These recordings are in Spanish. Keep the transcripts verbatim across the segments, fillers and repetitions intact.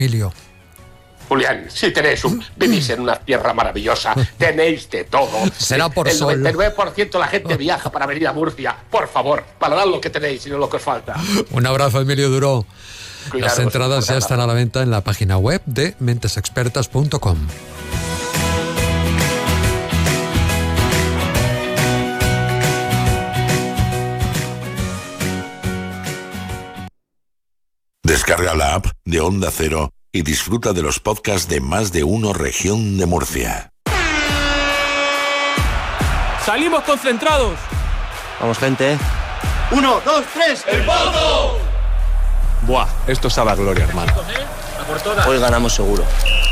Emilio. Julián, si tenéis un, vivís en una tierra maravillosa, tenéis de todo. Será por El sol. noventa y nueve por ciento de la gente viaja para venir a Murcia. Por favor, valorad lo que tenéis y no lo que os falta. Un abrazo, Emilio Duró. Cuidaros, Las entradas ya están a la venta en la página web de mentes expertas punto com. Descarga la app de Onda Cero y disfruta de los podcasts de Más de Uno Región de Murcia. ¡Salimos concentrados! Vamos, gente. Uno, dos, tres. ¡El Pozo! Buah, esto sabe a gloria, hermano. Hoy ganamos seguro.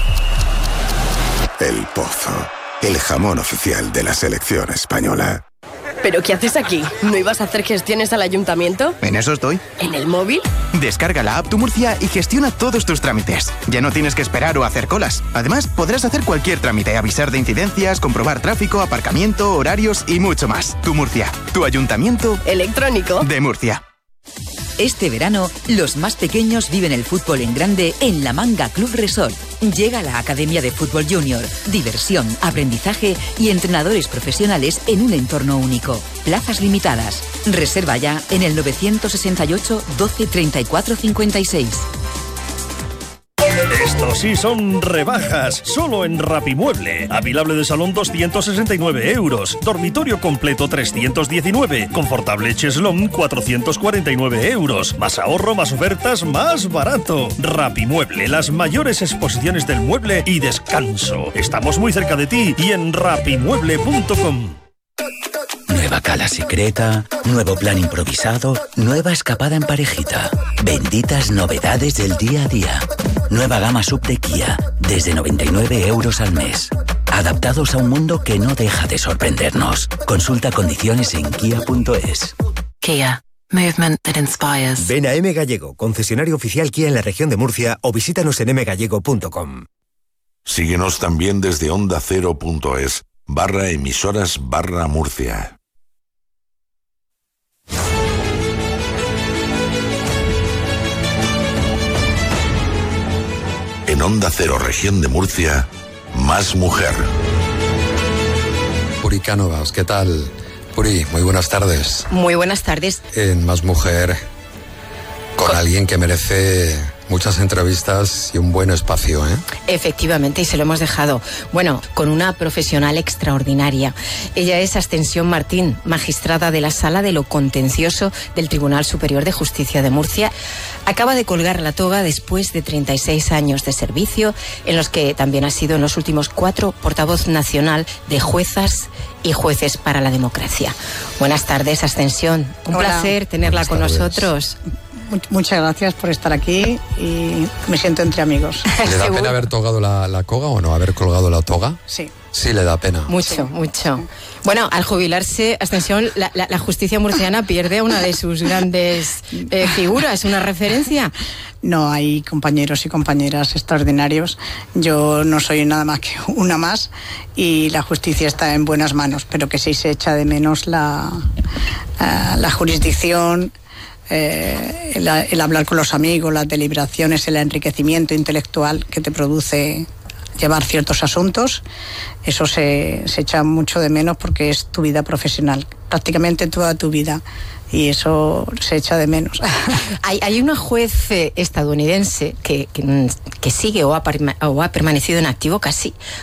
El Pozo, el jamón oficial de la selección española. ¿Pero qué haces aquí? ¿No ibas a hacer gestiones al ayuntamiento? En eso estoy. ¿En el móvil? Descarga la app Tu Murcia y gestiona todos tus trámites. Ya no tienes que esperar o hacer colas. Además, podrás hacer cualquier trámite, avisar de incidencias, comprobar tráfico, aparcamiento, horarios y mucho más. Tu Murcia, tu ayuntamiento electrónico de Murcia. Este verano, los más pequeños viven el fútbol en grande en La Manga Club Resort. Llega la Academia de Fútbol Junior. Diversión, aprendizaje y entrenadores profesionales en un entorno único. Plazas limitadas. Reserva ya en el nueve seis ocho, doce, treinta y cuatro, cincuenta y seis. Estos sí son rebajas, solo en Rapimueble. Avilable de salón doscientos sesenta y nueve euros, dormitorio completo trescientos diecinueve, confortable cheslón cuatrocientos cuarenta y nueve euros. Más ahorro, más ofertas, más barato. Rapimueble, las mayores exposiciones del mueble y descanso. Estamos muy cerca de ti y en rapimueble punto com. Nueva cala secreta, nuevo plan improvisado, nueva escapada en parejita. Benditas novedades del día a día. Nueva gama sub de Kia, desde noventa y nueve euros al mes. Adaptados a un mundo que no deja de sorprendernos. Consulta condiciones en kia punto es. Kia. Movement that inspires. Ven a M Gallego, concesionario oficial Kia en la región de Murcia, o visítanos en m gallego punto com. Síguenos también desde onda cero punto es barra emisoras barra Murcia. En Onda Cero Región de Murcia, Más Mujer. Puri Cánovas, ¿qué tal? Puri, muy buenas tardes. Muy buenas tardes. En Más Mujer, con, con alguien que merece muchas entrevistas y un buen espacio, ¿eh? Efectivamente, y se lo hemos dejado. Bueno, con una profesional extraordinaria. Ella es Ascensión Martín, magistrada de la Sala de lo Contencioso del Tribunal Superior de Justicia de Murcia. Acaba de colgar la toga después de treinta y seis años de servicio, en los que también ha sido en los últimos cuatro portavoz nacional de juezas y jueces para la democracia. Buenas tardes, Ascensión. Un Hola. placer tenerla con nosotros. Muchas gracias por estar aquí y me siento entre amigos. ¿Le da pena haber togado la, la coga o no? ¿Haber colgado la toga? Sí. Sí, le da pena. Mucho, sí. mucho. Bueno, al jubilarse, Ascensión, la, la, la justicia murciana pierde a una de sus grandes eh, figuras, una referencia. No, hay compañeros y compañeras extraordinarios. Yo no soy nada más que una más y la justicia está en buenas manos, pero que sí se echa de menos la, uh, la jurisdicción. Eh, el, el hablar con los amigos, las deliberaciones, el enriquecimiento intelectual que te produce llevar ciertos asuntos, eso se, se echa mucho de menos porque es tu vida profesional, prácticamente toda tu vida, y eso se echa de menos. Hay, hay una juez estadounidense que, que, que sigue o ha, o ha permanecido en activo casi